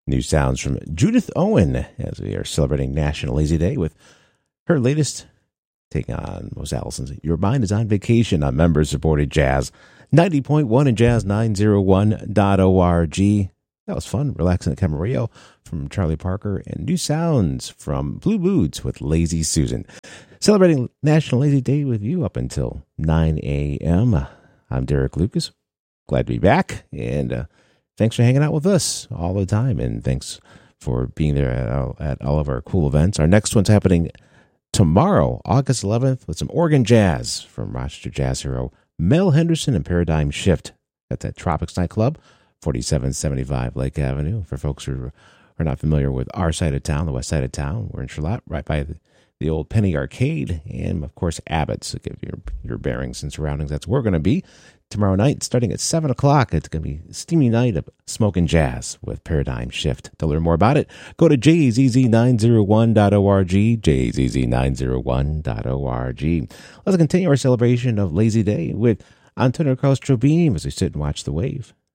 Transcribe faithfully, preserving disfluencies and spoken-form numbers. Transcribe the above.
New sounds from Judith Owen as we are celebrating National Lazy Day with her latest take on Mose Allison's Your Mind is on Vacation on member-supported jazz. ninety point one and jazz nine oh one dot org. That was fun. Relaxing at Camarillo from Charlie Parker and new sounds from Blue Moods with Lazy Susan. Celebrating National Lazy Day with you up until nine a.m. I'm Derek Lucas. Glad to be back. And uh, thanks for hanging out with us all the time. And thanks for being there at all, at all of our cool events. Our next one's happening tomorrow, August eleventh, with some organ jazz from Rochester jazz hero Mel Henderson and Paradigm Shift. That's at Tropics Nightclub, forty-seven seventy-five Lake Avenue. For folks who are not familiar with our side of town, the west side of town, we're in Charlotte, right by the, the old Penny Arcade, and of course Abbott's. So give your, your bearings and surroundings. That's where we're going to be tomorrow night, starting at seven o'clock. It's going to be a steamy night of smoking jazz with Paradigm Shift. To learn more about it, go to j z z nine oh one dot org, j z z nine oh one dot org. Let's continue our celebration of Lazy Day with Antonio Carlos Jobim as we sit and watch the wave.